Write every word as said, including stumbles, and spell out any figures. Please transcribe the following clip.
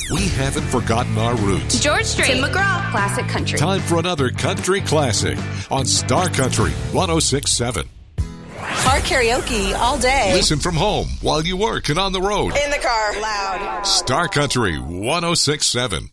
We haven't forgotten our roots. George Strait. Tim McGraw. Classic country. Time for another country classic on Star Country one oh six point seven. Car karaoke all day. Listen from home while you work and on the road. In the car. Loud. Star Country one oh six point seven.